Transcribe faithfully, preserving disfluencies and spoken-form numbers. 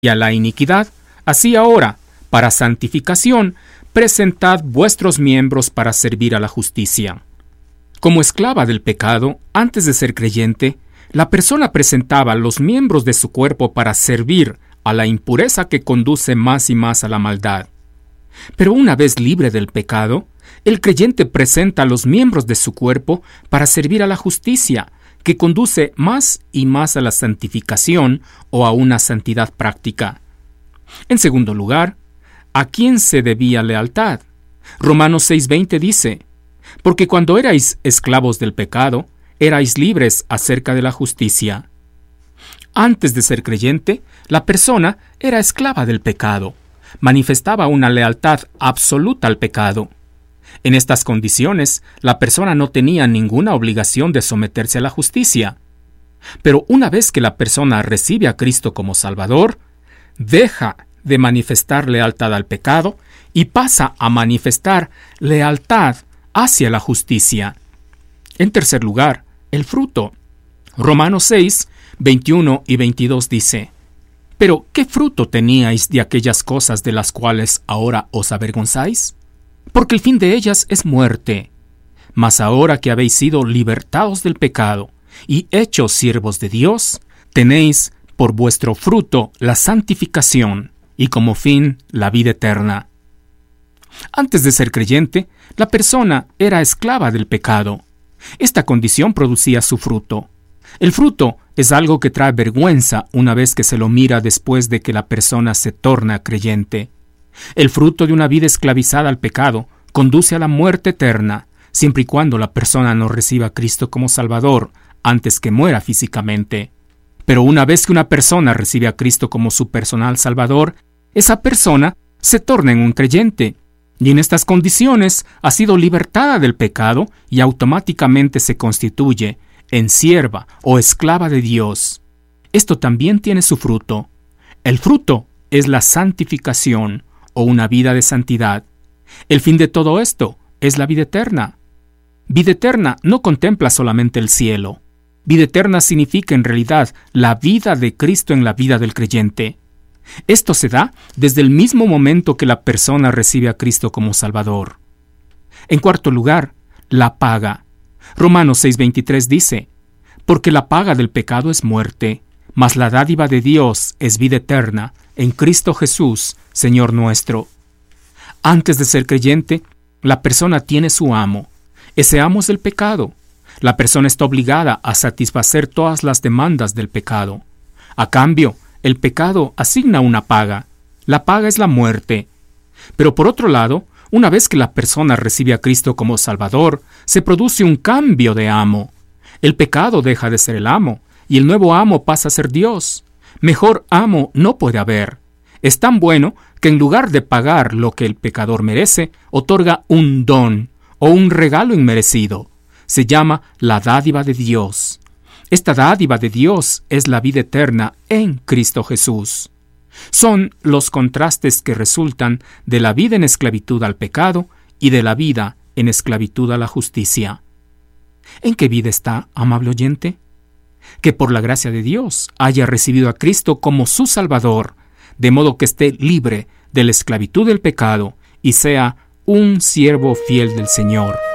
y a la iniquidad, así ahora, para santificación, presentad vuestros miembros para servir a la justicia. Como esclava del pecado, antes de ser creyente, la persona presentaba los miembros de su cuerpo para servir a la impureza que conduce más y más a la maldad. Pero una vez libre del pecado, el creyente presenta los miembros de su cuerpo para servir a la justicia, que conduce más y más a la santificación o a una santidad práctica. En segundo lugar, ¿a quién se debía lealtad? Romanos seis veinte dice: porque cuando erais esclavos del pecado, erais libres acerca de la justicia. Antes de ser creyente, la persona era esclava del pecado, manifestaba una lealtad absoluta al pecado. En estas condiciones, la persona no tenía ninguna obligación de someterse a la justicia. Pero una vez que la persona recibe a Cristo como Salvador, deja de manifestar lealtad al pecado y pasa a manifestar lealtad hacia la justicia. En tercer lugar, el fruto. Romanos seis, veintiuno y veintidós dice: pero ¿qué fruto teníais de aquellas cosas de las cuales ahora os avergonzáis? Porque el fin de ellas es muerte. Mas ahora que habéis sido libertados del pecado y hechos siervos de Dios, tenéis por vuestro fruto la santificación y como fin la vida eterna. Antes de ser creyente, la persona era esclava del pecado. Esta condición producía su fruto. El fruto es algo que trae vergüenza una vez que se lo mira después de que la persona se torna creyente. El fruto de una vida esclavizada al pecado conduce a la muerte eterna, siempre y cuando la persona no reciba a Cristo como Salvador antes que muera físicamente. Pero una vez que una persona recibe a Cristo como su personal Salvador, esa persona se torna en un creyente, y en estas condiciones ha sido libertada del pecado y automáticamente se constituye en sierva o esclava de Dios. Esto también tiene su fruto. El fruto es la santificación o una vida de santidad. El fin de todo esto es la vida eterna. Vida eterna no contempla solamente el cielo. Vida eterna significa en realidad la vida de Cristo en la vida del creyente. Esto se da desde el mismo momento que la persona recibe a Cristo como Salvador. En cuarto lugar, la paga. Romanos seis veintitrés dice: porque la paga del pecado es muerte, mas la dádiva de Dios es vida eterna en Cristo Jesús, Señor nuestro. Antes de ser creyente, la persona tiene su amo. Ese amo es el pecado. La persona está obligada a satisfacer todas las demandas del pecado. A cambio, el pecado asigna una paga. La paga es la muerte. Pero por otro lado, una vez que la persona recibe a Cristo como Salvador, se produce un cambio de amo. El pecado deja de ser el amo, y el nuevo amo pasa a ser Dios. Mejor amo no puede haber. Es tan bueno que en lugar de pagar lo que el pecador merece, otorga un don o un regalo inmerecido. Se llama la dádiva de Dios. Esta dádiva de Dios es la vida eterna en Cristo Jesús. Son los contrastes que resultan de la vida en esclavitud al pecado y de la vida en esclavitud a la justicia. ¿En qué vida está, amable oyente? Que por la gracia de Dios haya recibido a Cristo como su Salvador, de modo que esté libre de la esclavitud del pecado y sea un siervo fiel del Señor.